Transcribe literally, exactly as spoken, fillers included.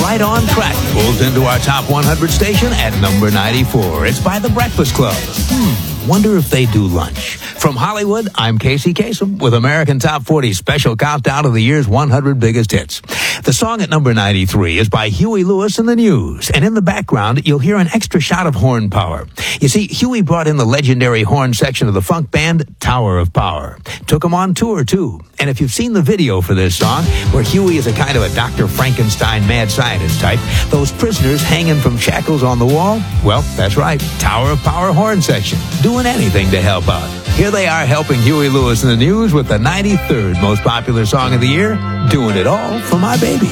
right on track pulls into our top one hundred station at number ninety-four. It's by The Breakfast Club. Hmm, wonder if they do lunch. From Hollywood, I'm Casey Kasem with American Top forty special countdown of the year's one hundred biggest hits. The song at number ninety-three is by Huey Lewis and the News, and in the background, you'll hear an extra shot of horn power. You see, Huey brought in the legendary horn section of the funk band Tower of Power. Took them on tour, too. And if you've seen the video for this song, where Huey is a kind of a Doctor Frankenstein mad scientist type, those prisoners hanging from shackles on the wall, well, that's right, Tower of Power horn section, doing anything to help out. Here they are helping Huey Lewis and the News with the ninety-third most popular song of the year, Doing It All for My Baby.